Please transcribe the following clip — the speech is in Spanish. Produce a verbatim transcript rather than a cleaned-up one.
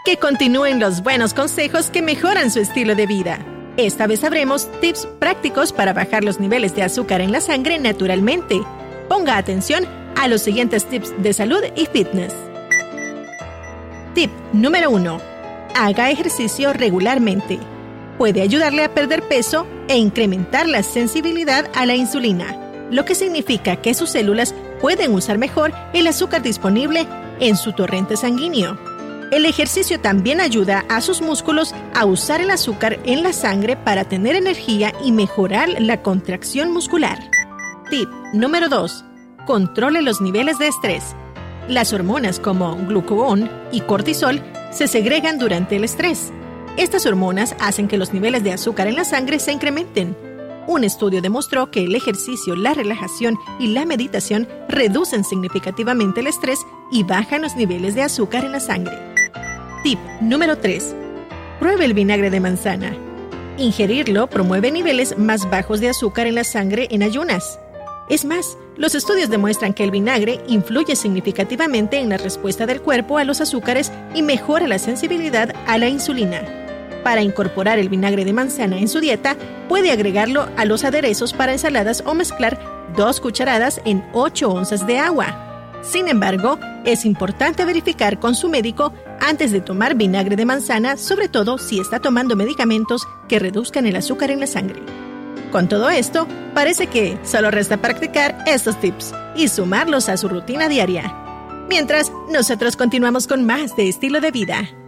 Que continúen los buenos consejos que mejoran su estilo de vida. Esta vez sabremos tips prácticos para bajar los niveles de azúcar en la sangre naturalmente. Ponga atención a los siguientes tips de salud y fitness. Tip número uno. Haga ejercicio regularmente. Puede ayudarle a perder peso e incrementar la sensibilidad a la insulina, lo que significa que sus células pueden usar mejor el azúcar disponible en su torrente sanguíneo. El ejercicio también ayuda a sus músculos a usar el azúcar en la sangre para tener energía y mejorar la contracción muscular. Tip número dos. Controle los niveles de estrés. Las hormonas como glucagón y cortisol se segregan durante el estrés. Estas hormonas hacen que los niveles de azúcar en la sangre se incrementen. Un estudio demostró que el ejercicio, la relajación y la meditación reducen significativamente el estrés y bajan los niveles de azúcar en la sangre. Tip número tres. Pruebe el vinagre de manzana. Ingerirlo promueve niveles más bajos de azúcar en la sangre en ayunas. Es más, los estudios demuestran que el vinagre influye significativamente en la respuesta del cuerpo a los azúcares y mejora la sensibilidad a la insulina. Para incorporar el vinagre de manzana en su dieta, puede agregarlo a los aderezos para ensaladas o mezclar dos cucharadas en ocho onzas de agua. Sin embargo, es importante verificar con su médico antes de tomar vinagre de manzana, sobre todo si está tomando medicamentos que reduzcan el azúcar en la sangre. Con todo esto, parece que solo resta practicar estos tips y sumarlos a su rutina diaria. Mientras, nosotros continuamos con más de estilo de vida.